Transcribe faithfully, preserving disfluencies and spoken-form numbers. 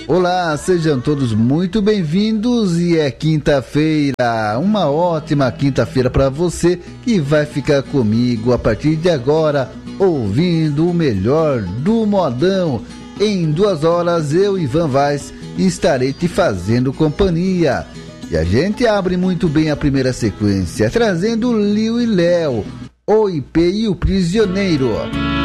Olá, sejam todos muito bem-vindos e é quinta-feira, uma ótima quinta-feira para você que vai ficar comigo a partir de agora, ouvindo o melhor do modão. Em duas horas eu, Ivan Vaz, estarei te fazendo companhia. E a gente abre muito bem a primeira sequência, trazendo Liu e Léo, O I P e o Prisioneiro.